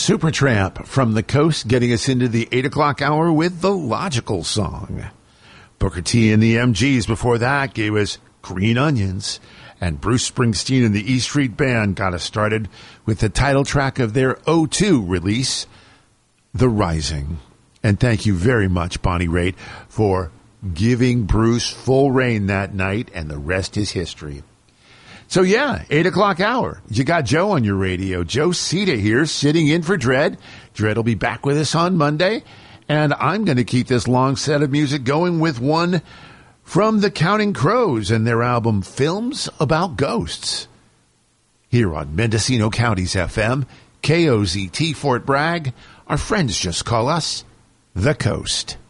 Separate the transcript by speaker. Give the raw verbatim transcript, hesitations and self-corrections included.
Speaker 1: Supertramp from the Coast getting us into the eight o'clock hour with the Logical Song. Booker T and the M Gs before that gave us Green Onions. And Bruce Springsteen and the E Street Band got us started with the title track of their oh two release, The Rising. And thank you very much, Bonnie Raitt, for giving Bruce full reign that night, and the rest is history. So yeah, eight o'clock hour. You got Joe on your radio. Joe Sita here, sitting in for Dredd. Dredd will be back with us on Monday, and I'm going to keep this long set of music going with one from the Counting Crows and their album Films About Ghosts. Here on Mendocino County's F M, K O Z T Fort Bragg, our friends just call us The Coast.